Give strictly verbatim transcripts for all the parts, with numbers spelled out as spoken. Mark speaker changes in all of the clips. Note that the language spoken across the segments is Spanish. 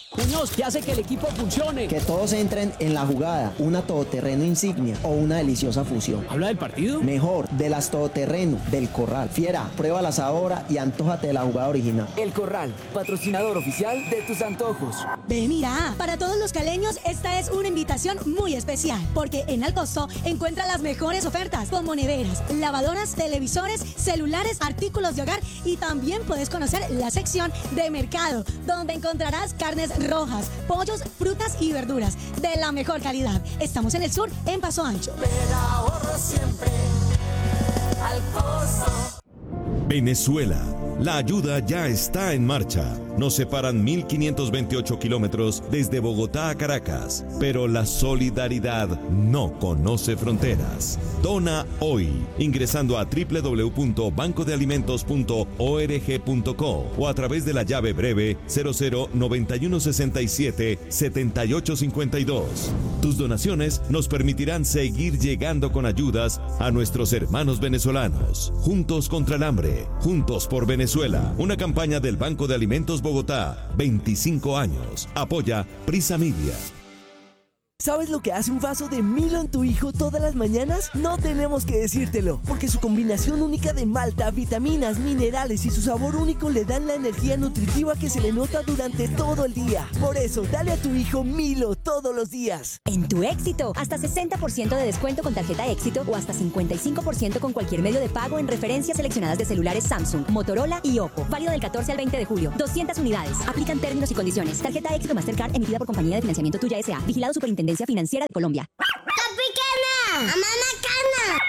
Speaker 1: Muñoz, ¿qué hace que el equipo funcione?
Speaker 2: Que todos entren en la jugada, una todoterreno insignia o una deliciosa fusión.
Speaker 1: ¿Habla del partido?
Speaker 2: Mejor, de las todoterreno, del Corral. Fiera, pruébalas ahora y antójate de la jugada original.
Speaker 3: El Corral, patrocinador oficial de tus antojos.
Speaker 4: Ve, mira, para todos los caleños esta es una invitación muy especial, porque en Alcosto encuentra las mejores ofertas, como neveras, lavadoras, televisores, celulares, artículos de hogar, y también puedes conocer la sección de mercado, donde encontrarás carnes rojas, pollos, frutas y verduras de la mejor calidad. Estamos en el sur, en Paso Ancho.
Speaker 5: El ahorro siempre al costo.
Speaker 6: Venezuela, la ayuda ya está en marcha. Nos separan mil quinientos veintiocho kilómetros desde Bogotá a Caracas, pero la solidaridad no conoce fronteras. Dona hoy, ingresando a doble u doble u doble u punto banco de alimentos punto org punto co o a través de la llave breve cero cero noventa y uno sesenta y siete setenta y ocho cincuenta y dos. Tus donaciones nos permitirán seguir llegando con ayudas a nuestros hermanos venezolanos. Juntos contra el hambre, juntos por Venezuela. Una campaña del Banco de Alimentos Bogotá, veinticinco años. Apoya Prisa Media.
Speaker 7: ¿Sabes lo que hace un vaso de Milo en tu hijo todas las mañanas? No tenemos que decírtelo, porque su combinación única de malta, vitaminas, minerales y su sabor único le dan la energía nutritiva que se le nota durante todo el día. Por eso, dale a tu hijo Milo todos los días.
Speaker 8: En Tu Éxito, hasta sesenta por ciento de descuento con tarjeta Éxito o hasta cincuenta y cinco por ciento con cualquier medio de pago en referencias seleccionadas de celulares Samsung, Motorola y Oppo. Válido del catorce al veinte de julio. doscientas unidades. Aplican términos y condiciones. Tarjeta Éxito Mastercard emitida por Compañía de Financiamiento Tuya S A. Vigilado Superintendencia Financiera de Colombia.
Speaker 9: ¡Tropicana! ¡Mamá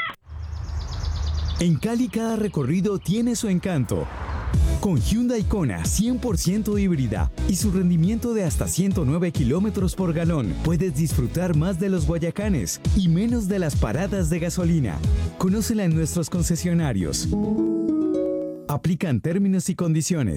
Speaker 9: Cana!
Speaker 10: En Cali cada recorrido tiene su encanto. Con Hyundai Kona cien por ciento híbrida y su rendimiento de hasta ciento nueve kilómetros por galón, puedes disfrutar más de los Guayacanes y menos de las paradas de gasolina. Conócela en nuestros concesionarios. Aplican términos y condiciones.